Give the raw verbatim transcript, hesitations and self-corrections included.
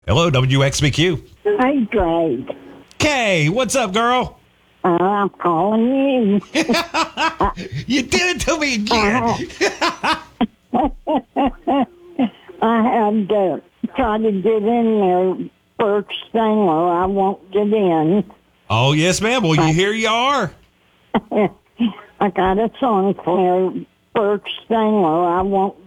Hello, W X B Q. Hey, Greg. Kay, what's up, girl? Uh, I'm calling you. You did it to me again. I had to try to get in there first thing or I won't get in. Oh, yes, ma'am. Well, you here you are. I got a song for first thing or I won't